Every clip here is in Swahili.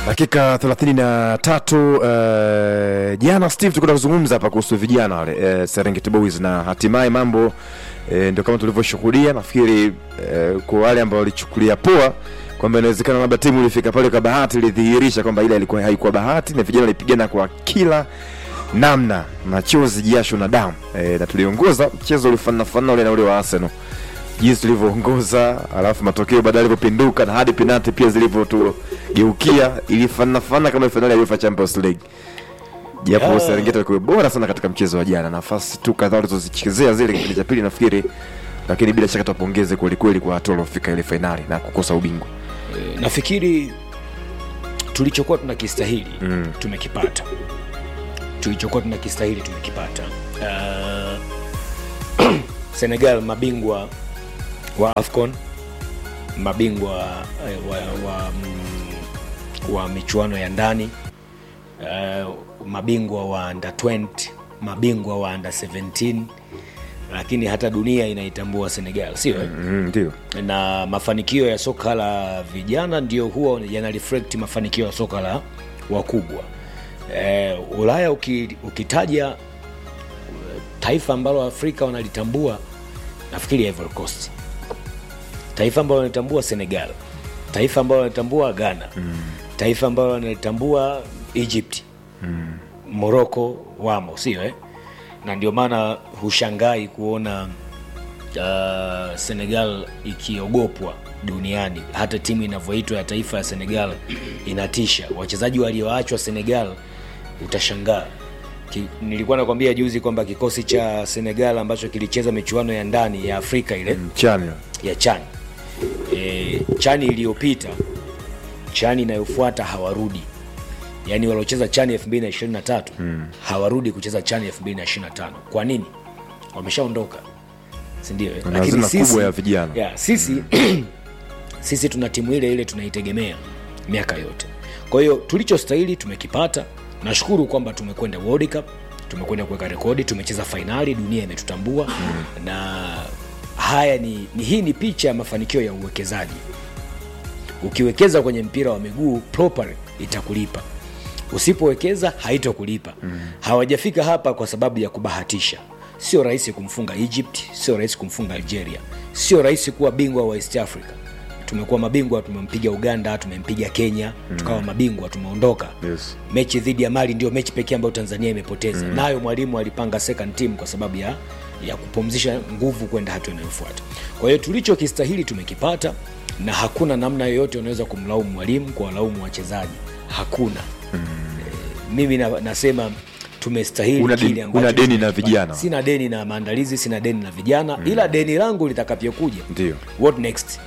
Dakika 33 jana Steve tulikuwa tunazungumza hapa kuhusu vijana wale Serengeti Boys na hatimaye mambo ndio kama tulivyoshuhudia. Nafikiri kwa wale ambao walichukulia poa kwamba inawezekana labda timu ilifika pale kwa bahati, ilidhihirisha kwamba ile ilikuwa haikuwa bahati na vijana walipigana kwa kila namna, machozi, jasho na damu. Na tuliongoza mchezo ulifanana ule na ule wa Arsenal. Jinsi tulivyoongoza, alafu matokeo baadaye yalipinduka na hadi penalty pia zilivyotugeukia, ilifanana kama finali ya UEFA Champions League. Japo Serengeti walikuwa bora sana katika mchezo wa jana, nafasi tu kadhaa walizozichezea zile kipindi cha pili nafikiri, lakini bila shaka tupongeze kweli kweli kwa hatua iliyofika ile finali na kukosa ubingwa. Nafikiri tulichokuwa tunakistahili tumekipata. Tulichokuwa tunakistahili tumekipata. Senegal mabingwa wa AFCON, mabingwa wa michuano ya ndani, mabingwa wa under 20, mabingwa wa under 17, lakini hata dunia inaitambua Senegal, sio? Ndio. Na mafanikio ya soka la vijana ndio huwa yana reflect mafanikio ya soka la wakubwa. Ulaya ukitaja taifa ambalo Afrika wanalitambua, nafikiri Ivory Coast. Taifa ambalo wanalitambua Senegal. Taifa ambalo wanalitambua Ghana. Taifa ambalo wanalitambua Egypt. Morocco wamo, sio Na ndio maana hushangai kuona Senegal ikiogopwa duniani. Hata timu inavyoitwa ya taifa ya Senegal inatisha. Wachezaji walioachwa Senegal utashangaa. Nilikuwa nakwambia juzi kwamba kikosi cha Senegal ambacho kilicheza michuano ya ndani ya Afrika ile CHAN CHAN iliyopita, CHAN inayofuata hawarudi. Yaani waliocheza CHAN 2023 hawarudi kucheza CHAN 2025. Kwa nini? Wameshaondoka. Si ndio? Lakini sisi kubwa ya vijana. Sisi tuna timu ile tunaitegemea miaka yote. Kwa hiyo tulichostahili tumekipata. Nashukuru kwamba tumekwenda World Cup, tumekwenda kuweka rekodi, tumecheza finali, dunia imetutambua. Na haya hii ni picha ya mafanikio ya uwekezaji. Ukiwekeza kwenye mpira wa miguu proper itakulipa. Usipowekeza haitokulipa. Hawajafika hapa kwa sababu ya kubahatisha. Sio rahisi kumfunga Egypt, sio rahisi kumfunga Algeria, sio rahisi kuwa bingwa wa East Africa. Tumekuwa mabingwa, tumempiga Uganda, tumempiga Kenya, tukawa mabingwa, tumeondoka. Yes. Mechi dhidi ya Mali ndio mechi pekee ambayo Tanzania imepoteza. Nayo mwalimu alipanga second team kwa sababu ya kupumzisha nguvu kwenda hatua inayofuata. Kwa hiyo tulichokistahili tumekipata, na hakuna namna yoyote unaweza kumlaumu mwalimu kwa laumu wachezaji. Hakuna. Mimi nasema tumestahili kile ambacho una deni na vijana. Sina deni na maandalizi, sina deni na vijana, ila deni langu litakapyokuja. Ndio. What next?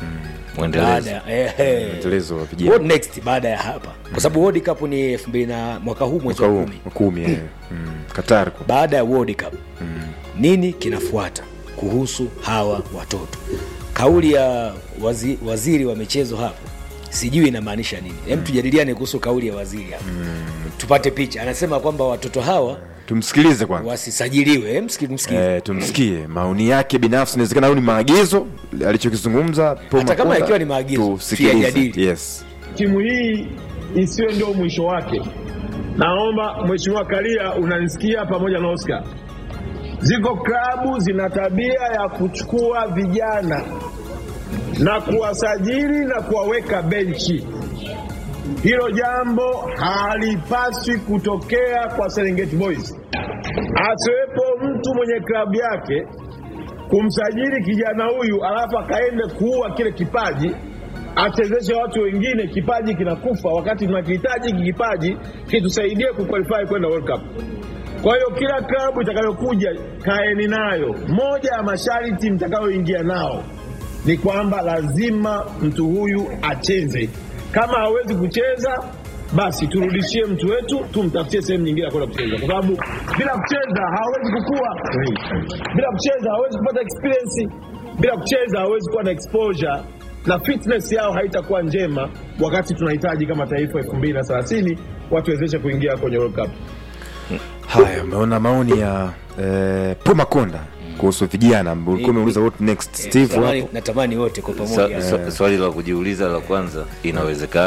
Mwendelezo wa vijana. What next baada ya hapa? Kwa sababu World Cup ni 2000 mwaka huu mwezi wa 10. Qatar. Baada ya World Cup nini kinafuata kuhusu hawa watoto? Kauli ya waziri wa michezo hapo sijui inamaanisha nini. Hem, tujadiliane kuhusu kauli ya waziri hapo. Tupate picha. Anasema kwamba watoto hawa tumsikilize kwanza, wasisajiliwe. Msikize. Tumsikie maoni yake binafsi. Inawezekana au ni maagizo alichokizungumza, hata kama ikiwa ni maagizo tusikilize. Yes. Timu hii isiwe ndio mwisho wake. Naomba Mheshimiwa Karia, unanisikia pamoja na Oscar. Ziko klabu zina tabia ya kuchukua vijana na kuwasajili na kuwaweka benchi. Hilo jambo halipaswi kutokea kwa Serengeti Boys. Asiwepo mtu mwenye klabu yake kumsajili kijana huyu alafu akaende kuua kile kipaji, achezeshe watu wengine, kipaji kinakufa wakati tunakihitaji kipaji kitusaidie kuqualify kwenda World Cup. Kwa hiyo kila klabu itakayokuja kaeni nayo. Moja ya masharti mtakayoingia nao ni kwamba lazima mtu huyu acheze. Kama hawezi kucheza, basi turudishie mtu wetu, tumtafutie sehemu nyingine ya kwenda kucheza. Kwa sababu bila kucheza hawezi kukua. Bila kucheza hawezi kupata experience. Bila kucheza hawezi kuwa na exposure, na fitness yao haitakuwa njema wakati tunahitaji kama taifa 2030 watu wawezeshe kuingia kwenye World Cup. Haya, umeona maoni ya Puma Konda kuhusu vijana. Ulikuwa umeuliza what next Steve hapo. Natamani wote kwa pamoja. Swali la kujiuliza la kwanza, inawezekana?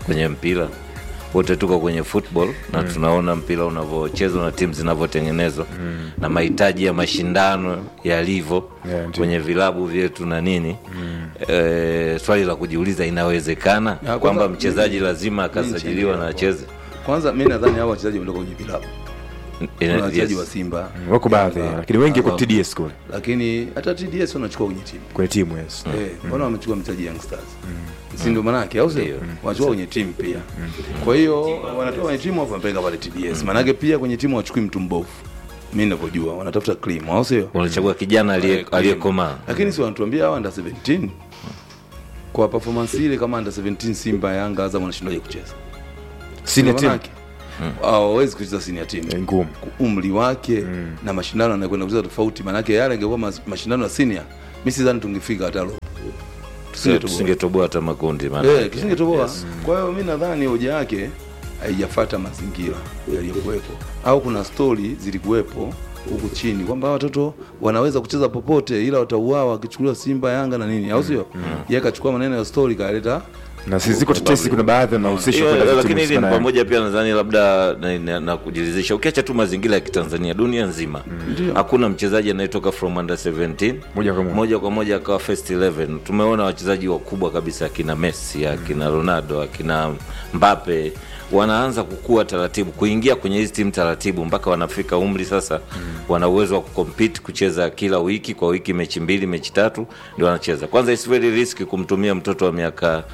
kwenye mpira, wote tuko kwenye football na tunaona mpira unavyochezwa na timu zinavyotengenezwa na mahitaji ya mashindano yalivyo kwenye vilabu vyetu na nini. Swali la kujiuliza, inawezekana kwamba mchezaji lazima akasajiliwa na acheze? Kwanza mimi nadhani hao wachezaji walioko kwenye vilabu, wachezaji wa Simba wako baadhi, lakini wengi kwa TDS kule, lakini hata TDS wanachukua kwenye timu yes. Mbona wamechukua mchezaji Young Stars? Si ndio maana yake, au sio? Wanachukua kwenye timu pia. Kwa hiyo wanatoa kwenye timu hapo wanapeleka pale TDS. Maana yake pia kwenye timu wachukui mtu mbovu. Mimi ninapojua wanatafuta cream, au sio? Wanachagua kijana aliyekomaa. Lakini si wanatuambia hao under 17 kwa performance ile, kama under 17 Simba, Yanga, Azam wanashindwaje kucheza senior team? Hawezi kucheza senior team, ngumu. Umri wake na mashindano yanakwenda kucheza tofauti. Maana yake yale ingekuwa mashindano ya senior, mimi sidhani tungefika hata leo. Tusingetoboa hata makundi maana. Tusingetoboa. Kwa hiyo mimi nadhani hoja yake haijafuata mazingira yaliyokuwepo, au kuna story zilikuwepo huku chini kwamba watoto wanaweza kucheza popote ila watauawa wakichukuliwa Simba, Yanga na nini, au sio? Yeye akachukua maneno ya story kaleta na sisi ziko tetesi, kuna baadhi na uhusisho kwenda, lakini hili ni pamoja pia nadhani labda na kujiridhisha. Ukiacha tu mazingira ya Kitanzania, dunia nzima hakuna mchezaji anayetoka from under 17 moja kwa moja akawa first 11. Tumeona wachezaji wakubwa kabisa, akina Messi, akina Ronaldo, akina Mbappe, wanaanza kukua taratibu, kuingia kwenye hizi timu taratibu mpaka wanafika umri sasa wana uwezo wa kucompete, kucheza kila wiki, kwa wiki mechi 2 mechi 3 ndio wanacheza. Kwanza it's very risky kumtumia mtoto wa miaka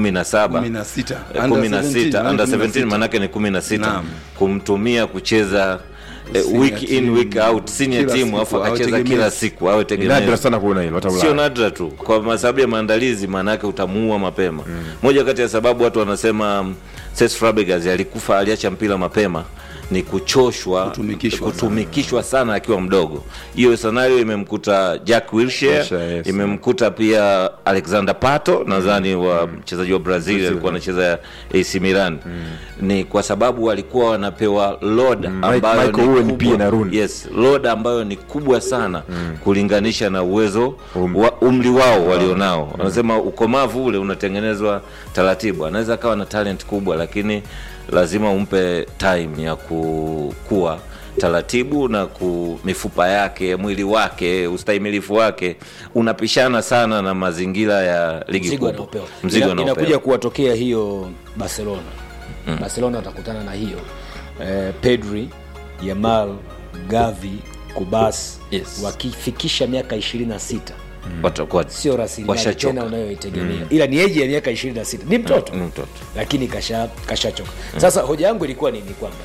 16 under 17 maana yake ni 16 kumtumia kucheza week in week out senior team, afu akacheza kila siku, awe tegemezi. Nadra sana kuona hilo hata Ulaya. Sio nadra tu, kwa sababu ya maandalizi, maana yake utamuua mapema. Moja kati ya sababu watu wanasema Cesc Fabregas alikufa, aliacha mpira mapema, ni kutumikishwa sana akiwa mdogo. Hiyo scenario imemkuta Jack Wilshere, imemkuta pia Alexander Pato, nadhani wa mchezaji wa Brazil alikuwa anacheza AC Milan. Ni kwa sababu walikuwa wanapewa load ambayo ni kubwa. Yes, load ambayo ni kubwa sana kulinganisha na uwezo wa umri wao walionao. Wanasema ukomavu ule unatengenezwa taratibu. Anaweza kawa na talent kubwa, lakini lazima umpe time ya kukua taratibu, na mifupa yake, mwili wake, ustahimilifu wake unapishana sana na mazingira ya ligi kubwa. Mzigo inakuja kuwatokea hiyo Barcelona. Barcelona watakutana na hiyo Pedri, Yamal, Gavi, Kubas, wakifikisha miaka 26 watakuwa sio rasilimali tena unayoitegemea, ila ni age ya miaka 26. Ni mtoto lakini kashachoka. Sasa hoja yangu ilikuwa nini? Kwamba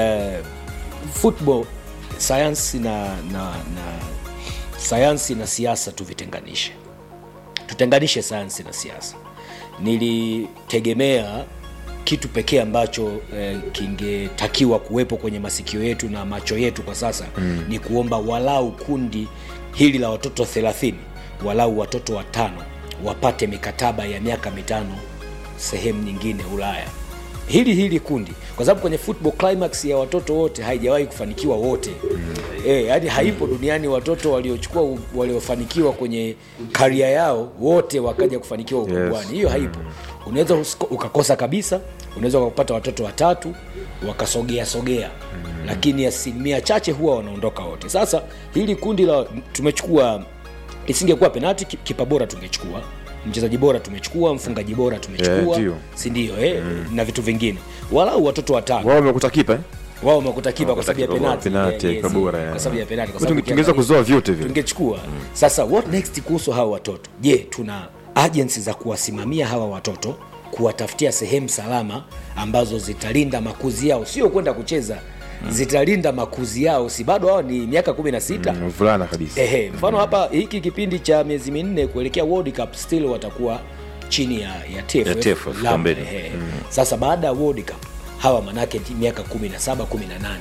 football science na sayansi na siasa tutenganishe sayansi na siasa. Nilitegemea kitu pekee ambacho kingetakiwa kuwepo kwenye masikio yetu na macho yetu kwa sasa ni kuomba walau kundi hili la watoto 30, walau watoto 5 wapate mikataba ya miaka 5 sehemu nyingine Ulaya. Hili kundi, kwa sababu kwenye football climax ya watoto wote haijawahi kufanikiwa wote. Yaani haipo duniani watoto waliofanikiwa kwenye career yao wote wakaja kufanikiwa ukubwani. Hiyo haipo. Unaweza ukakosa kabisa, unaweza ukapata watoto 3 wakasogea, lakini asilimia chache huwa wanaondoka wote. Sasa hili kundi la tumechukua, isingekuwa penalty, kipa bora tungechukua, mchezaji bora tumechukua, mfungaji bora tumechukua, si ndio? Na vitu vingine. Walau watoto 5. Wao wamekuta kipa wao wamekuta kipa kwa sababu ya penalty, kwa bora kwa sababu ya penalty, kwa sababu tungeweza kuzoa vyote vile tungechukua. Sasa what next kuhusu hawa watoto? Je, tuna agencies za kuwasimamia hawa watoto, kuwatafutia sehemu salama ambazo zitalinda makuzi yao, sio kwenda kucheza, zitalinda makuzi yao? Si bado hao ni miaka 16, mvulana kabisa. Mfano hapa hiki kipindi cha miezi 4 kuelekea World Cup still watakuwa chini ya TFF. Sasa baada ya World Cup hawa manake miaka 17 18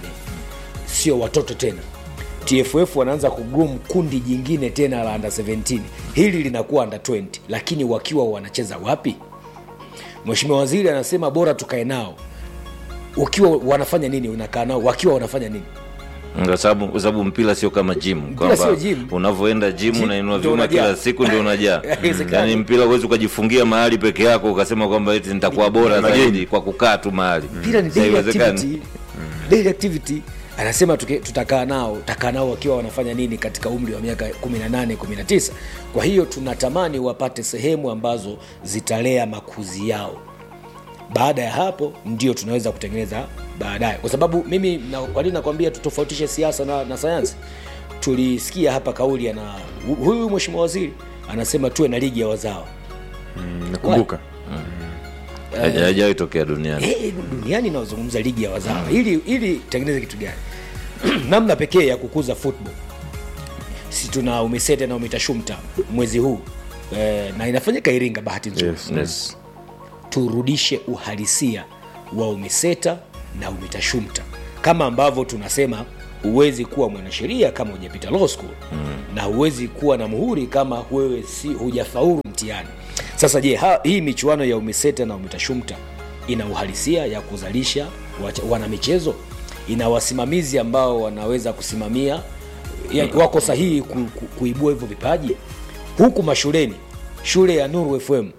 sio watoto tena. TFF wanaanza kugroom kundi jingine tena la under 17. Hili linakuwa under 20, lakini wakiwa wanacheza wapi? Mheshimiwa Waziri anasema bora tukae nao. Ukiwa wanafanya nini? Unakaa nao wakiwa wanafanya nini? Kwa sababu mpira sio kama gym, kwamba unavyoenda gym unainua vyuma kila siku ndio unajaa. Yani mpira huwezi ukajifungia mahali peke yako ukasema kwamba eti nitakuwa bora zaidi kwa kukaa tu mahali. Mpira ni daily activity. Daily activity. Anasema tutakaa nao wakiwa wanafanya nini katika umri wa miaka 18 19. Kwa hiyo tunatamani wapate sehemu ambazo zitalea makuzi yao. Baada ya hapo ndio tunaweza kutengeneza baadaye, kwa sababu mimi kwa nini nakwambia tutofautishe siasa na sayansi. Tulisikia hapa kauli ya huyu mheshimiwa waziri anasema tuwe na ligi ya wazawa. Nakumbuka haijawahi tokea duniani. Duniani naozungumza ligi ya wazawa ili tengeneze kitu gani? Namna pekee ya kukuza football, si tuna UMISETA na UMITASHUMTA mwezi huu na inafanyika Iringa, bahati nzuri. Yes. Turudishe uhalisia wa UMISETA na UMITASHUMTA, kama ambavyo tunasema huwezi kuwa mwanasheria kama hujapita law school na huwezi kuwa na muhuri kama wewe hujafaulu mtihani. Sasa je, hii michuano ya UMISETA na UMITASHUMTA ina uhalisia ya kuzalisha wana michezo? Ina wasimamizi ambao wanaweza kusimamia, wako sahihi kuibua hivyo vipaji? Huku mashuleni, shule ya Nuru FM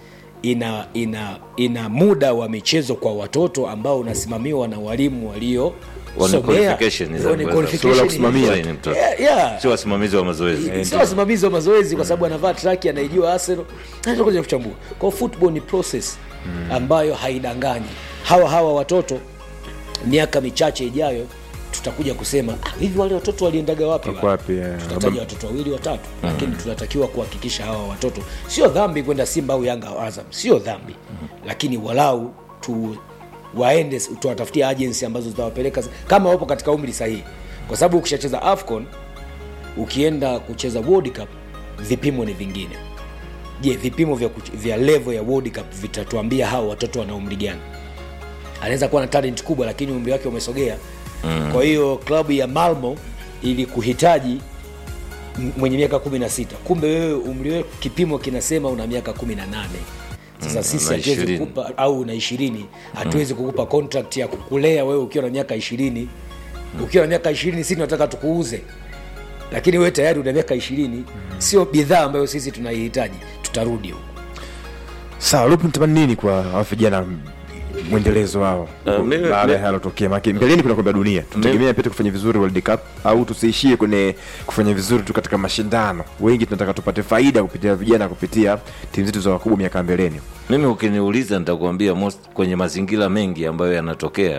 ina muda wa michezo kwa watoto ambao unasimamiwa na walimu walio sio wasimamizi wa mazoezi. Sio wasimamizi wa mazoezi, kwa sababu anavaa track, anaijua Arsenal, anakuja kuchambua. Kwa football ni process ambayo haidanganyi. Hawa watoto miaka michache ijayo tutakuja kusema hivi wale watoto waliendaga wapi? Tutataja watoto 2 watatu, lakini tunatakiwa kuhakikisha hawa watoto, sio dhambi kwenda Simba au Yanga au Azam, sio dhambi, lakini walau waende tuwatafutie agency ambazo zitawapeleka kama wapo katika umri sahihi, kwa sababu ukishacheza AFCON ukienda kucheza World Cup vipimo ni vingine. Je, vipimo vya level ya World Cup vitatuambia hao watoto wana umri gani? Anaweza kuwa na talent kubwa lakini umri wake umesogea. Kwa hiyo klabu ya Malmo ili kuhitaji mwenye miaka 16, kumbe wewe umri wako kipimo kinasema una miaka 18. Sasa sisi hatuwezi kukupa, au na 20, hatuwezi kukupa contract ya kukulea wewe ukiwa na miaka 20. Ukiwa na miaka 20 sisi tunataka tukuuze, lakini wewe tayari una miaka 20. Sio bidhaa ambayo sisi tunaihitaji. Tutarudi huko. Sawa, lupi mtamani nini kwa vijana mwendelezo wao baada ya halotokea? Maana mbeleni kuna kombe la dunia, tunategemea pia kufanya vizuri World Cup, au tusiishie kwenye kufanya vizuri tu katika mashindano? Wengi tunataka tupate faida kupitia vijana, kupitia timu zetu za wakubwa miaka mbeleni. Mimi ukiniuliza nitakwambia kwenye mazingira mengi ambayo yanatokea,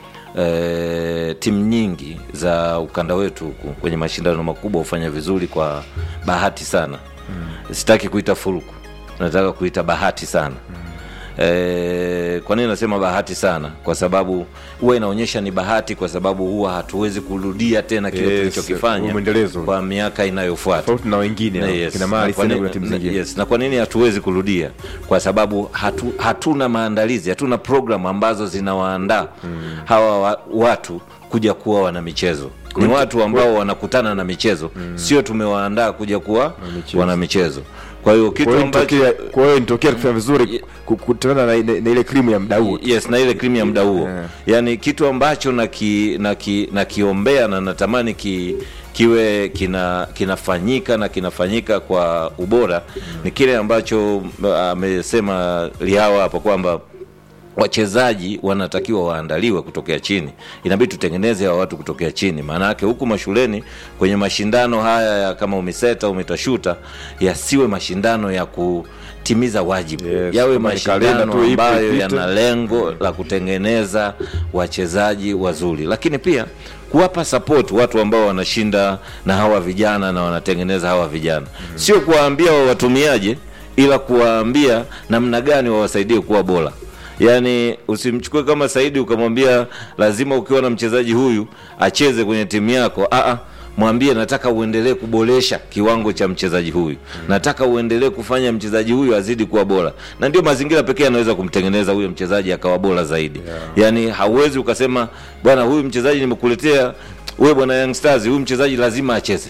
timu nyingi za ukanda wetu kwenye mashindano makubwa hufanya vizuri kwa bahati sana. Sitaki kuita furuku, nataka kuita bahati sana. Kwa nini nasema bahati sana? Kwa sababu huwa inaonyesha ni bahati, kwa sababu huwa hatuwezi kurudia tena kile tulichokifanya kwa miaka inayofuata. Tofauti na wengine kina mali sana kwa timu zingine. Yes, na kwa nini hatuwezi kurudia? Kwa sababu hatuna maandalizi, hatuna program ambazo zinawaandaa hawa watu kuja kuwa wana michezo. Ni watu ambao wanakutana na michezo, sio tumewaandaa kuja kuwa wana michezo. Kwa hiyo kitu ambacho nitokea kufanya vizuri kutana na ile cream ya muda huo. Yes, na ile cream ya muda huo. Yaani kitu ambacho nakiombea na natamani kiwe kinafanyika na kinafanyika kwa ubora ni kile ambacho amesema Lihawa hapo kwamba wachezaji wanatakiwa waandaliwe kutokea chini. Inabidi tutengeneze hao watu kutokea chini. Maana yake huku mashuleni kwenye mashindano haya ya kama UMISETA UMITASHUTA yasiwe mashindano ya kutimiza wajibu. Yawe mashindano ambayo yana lengo la kutengeneza wachezaji wazuri. Lakini pia kuwapa support watu ambao wanashinda na hawa vijana na wanatengeneza hawa vijana. Sio kuwaambia watumiaje, ila kuwaambia namna gani wawasaidie kuwa bora. Yaani usimchukue kama Saidi ukamwambia lazima ukiwa na mchezaji huyu acheze kwenye timu yako. Mwambie nataka uendelee kuboresha kiwango cha mchezaji huyu. Nataka uendelee kufanya mchezaji huyu azidi kuwa bora. Na ndio mazingira pekee yanaweza kumtengeneza huyo mchezaji akawa bora zaidi. Yaani hauwezi ukasema bwana huyu mchezaji nimekuletea wewe bwana Young Stars, huyu mchezaji lazima acheze.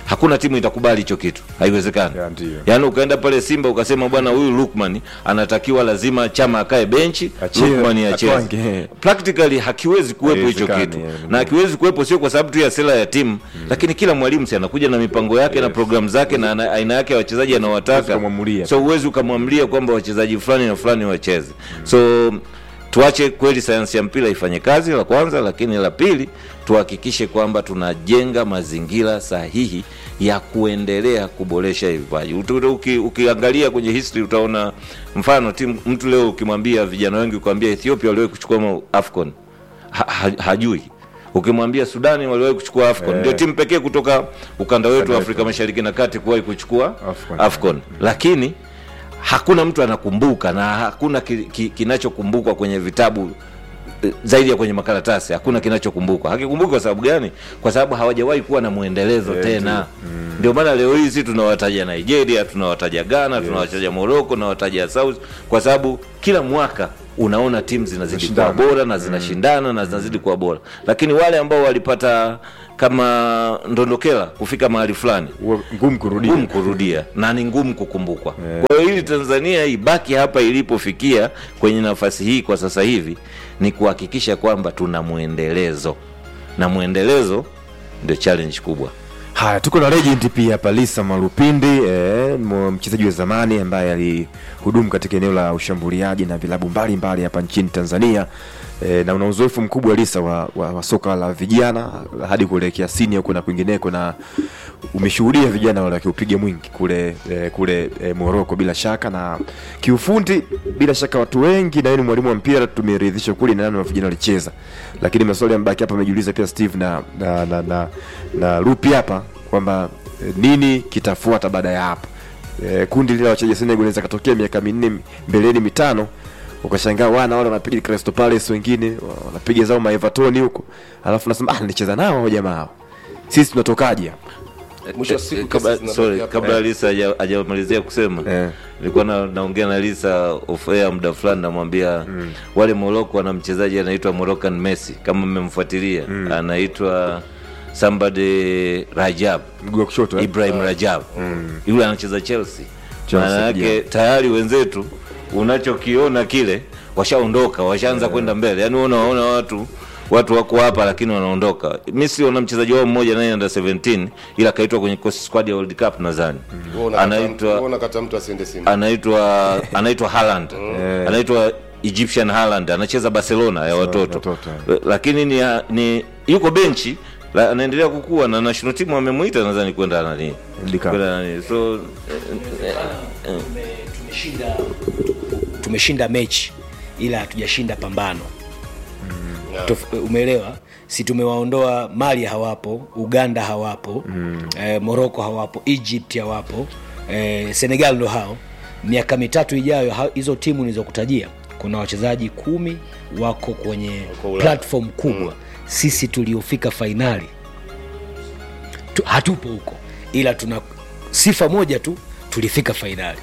hakuna timu itakubali hicho kitu, haiwezekani. Yaani ukaenda pale Simba ukasema bwana huyu Lukman anatakiwa lazima Chama akae benchi, Lukman acheze. Practically hakiwezi kuwepo hicho kitu. Na hakiwezi kuwepo sio kwa sababu tu ya sera ya timu, lakini kila mwalimu si anakuja na mipango yake na programu zake na aina yake ya wachezaji anawataka. So uwezi ukamwamlia kwamba wachezaji fulani na fulani wacheze. So tuache kweli sayansi ya mpira ifanye kazi, la kwanza, lakini la pili tuhakikishe kwamba tunajenga mazingira sahihi ya kuendelea kuboresha vipaji. Ukiangalia kwenye history utaona mfano mtu leo ukimwambia vijana wengi ukwambia Ethiopia waliwahi kuchukua AFCON hajui. Ukimwambia Sudani waliwahi kuchukua AFCON, ndio timu pekee kutoka ukanda wetu wa Afrika Mashariki na Kati kuwahi kuchukua AFCON. Lakini hakuna mtu anakumbuka na hakuna kinachokumbukwa kwenye vitabu zaidi ya kwenye makaratasi. Hakuna kinachokumbukwa. Hakikumbuki kwa sababu gani? Kwa sababu hawajawahi kuwa na muendelezo tena. Ndio maana leo hizi tunawataja Nigeria, tunawataja Ghana, tunawataja Morocco, tunawataja South, kwa sababu kila mwaka unaona timu zinazidi kuwa bora na zinashindana na zinazidi kuwa bora. Lakini wale ambao walipata kama ndondokela kufika mahali fulani ngumu kurudia na ni ngumu kukumbukwa. Kwa hiyo ili Tanzania ibaki hapa ilipofikia kwenye nafasi hii kwa sasa hivi ni kuhakikisha kwamba tuna muendelezo, na muendelezo ndio challenge kubwa. Haya, tuko na legend pia hapa, Lisa Malupindi, mchezaji wa zamani ambaye alihudumu katika eneo la ushambuliaji na vilabu mbalimbali hapa nchini Tanzania. Na una uzoefu mkubwa Lisa wa soka la vijana hadi kuelekea senior huko na kwingineko, na umeshuhudia vijana wale wakiupiga mwingi kule Morocco bila shaka, na kiufundi bila shaka watu wengi, na yeye ni mwalimu wa mpira, tumeridhishwa kule na nani wa vijana walicheza. Lakini maswali yambaki hapa amejiuliza pia Steve na Rupi hapa kwamba nini kitafuata baada ya hapo. Kundi lile la wachezaji Senegal linaweza katokea miaka 4 mbeleni 5, ukashangaa wana wale wanapiga Crystal Palace, wengine wanapiga zao Everton huko, alafu nasema nicheza nao hao jamaa hao, sisi tunatokaje hapa? Mwisho siku kabla Lisa hajamalizia kusema nilikuwa naongea na Lisa off air muda fulani, namwambia wale Morocco wana mchezaji anaitwa Moroccan Messi, kama mmemfuatilia anaitwa somebody Rajab, mguu kushoto Ibrahim Rajab. Yule anacheza Chelsea. Maana yake tayari wenzetu unachokiona kile washaondoka, washaanza kwenda mbele. Yaani unaona watu wako hapa lakini wanaondoka. Misri wana mchezaji wao mmoja naye under 17 ila kaitwa kwenye squad ya World Cup nadhani. Kata mtu asiende Simba. Anaitwa Haaland. Anaitwa Egyptian Haaland, anacheza Barcelona ya watoto. Lakini ni yuko benchi, anaendelea kukua na national team wamemuita nadhani kwenda nani. So tumeshinda mechi ila hatujashinda pambano. Umeelewa? Si tumewaondoa Mali hawapo, Uganda hawapo, Morocco hawapo, Egypt hawapo, Senegal ndo hao. Miaka 3 ijayo hizo timu nilizokutajia kuna wachezaji 10 wako kwenye platform kubwa. Sisi tuliofika finali hatupo huko, ila tuna sifa moja tu, tulifika finali.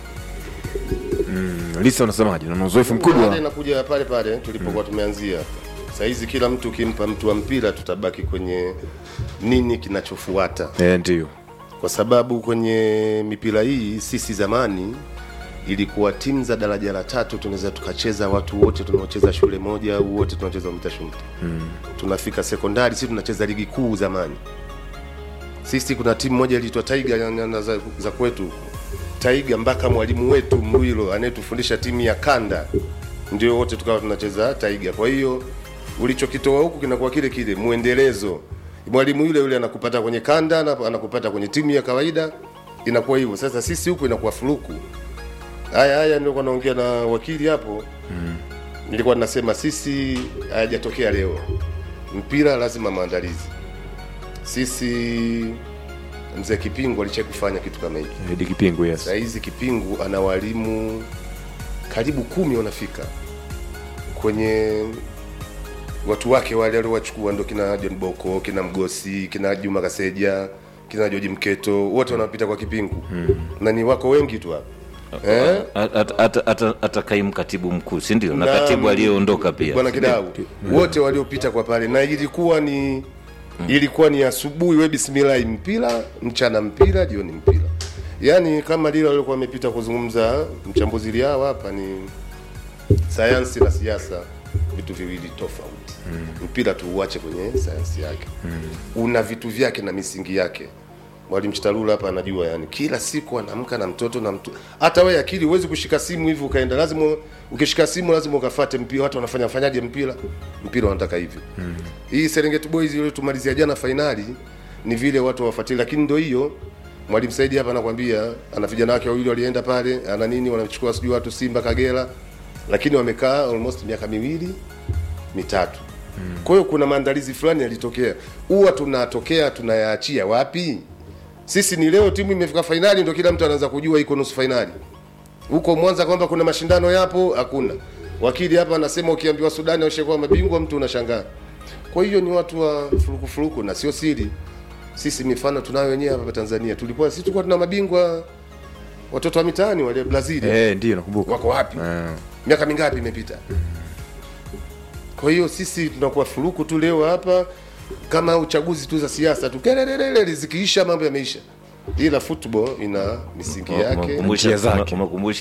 Lisa unasemaje? Una uzoefu mkubwa. Inakuja pale tulipokuwa tumeanzia. Sasa hizi kila mtu kimpa mtu wa mpira, tutabaki kwenye nini kinachofuata. Ndio. Kwa sababu kwenye mipira hii sisi zamani ilikuwa timu za daraja la 3 tunaweza tukacheza watu wote tunaocheza shule moja au wote tunacheza mtashumta. Tunafika sekondari sisi tunacheza ligi kuu zamani. Sisi kuna timu moja iliitwa Tiger za kwetu. Tiger mpaka mwalimu wetu Mwilo anayetufundisha timu ya kanda ndio wote tukawa tunacheza Tiger. Kwa hiyo ulichokitoa huku kinakuwa kile muendelezo. Mwalimu yule anakupata kwenye kanda na anakupata kwenye timu ya kawaida, inakuwa hivyo. Sasa sisi huku inakuwa fuluku. Haya nilikuwa naongea na wakili hapo. Nilikuwa ninasema sisi hayajatokea leo. Mpira lazima maandalizi. Sisi mzee Kipingu alichokufanya kitu kama hiki. Ndio Kipingu, yes. Sasa hizi Kipingu ana walimu karibu 10 wanafika kwenye watu wake wale waliowachukua, ndo kina John Boko, kina Mgosi, kina Juma Kaseja, kina George Mketo, wote wanapita kwa Kipingu. Na ni wako wengi tu hapa. Hata kaimu katibu mkuu, si ndio? Na katibu aliyeondoka pia. Bwana Kidau. Wote waliopita kwa pale, na ilikuwa ni Ilikuwa ni asubuhi, we bismillah mpira, mchana mpira, jioni mpira. Yaani kama lile walikuwa wamepita kuzungumza mchambuzi Liao hapa, ni sayansi na siasa vitu viwili tofauti. Mpira tu uache kwenye sayansi yake. Una vitu vyake na misingi yake. Mwalimu Chitalula hapa anajua, yani kila siku anaamka na mtoto na mtu. Hata wewe akili huwezi kushika simu hivi ukaenda, lazima ukishika simu lazima ukafuate mpira. Watu wanafanyaje mpira wanataka hivi. Hii Serengeti Boys ile tumalizia jana finali ni vile watu wafuatilia, lakini ndio hiyo Mwalimu Saidi hapa anakuambia ana vijana wake wawili walienda pale, ana nini wanachukua sijui watu Simba Kagera, lakini wamekaa almost miaka 2-3. Kwa hiyo kuna maandalizi fulani yalitokea. Huwa tunayaachia wapi? Sisi ni leo timu imefika finali ndio kila mtu anaanza kujua iko nusu finali. Huko Mwanza kwamba kuna mashindano yapo, hakuna. Wakili hapa anasema ukiambiwa Sudani washakuwa mabingwa mtu unashangaa. Kwa hiyo ni watu wa furuku na sio siri. Sisi mifano tunayo wenyewe hapa Tanzania. Sisi tulikuwa tuna mabingwa watoto wa mitaani wale Brazil. Ndio nakumbuka. Wako wapi? Miaka mingapi imepita? Kwa hiyo sisi tunakuwa furuku tu leo hapa kama uchaguzi tu za siasa tu. Kelelele zikiisha mambo yameisha. Ila football ina misingi yake. Umekumbusha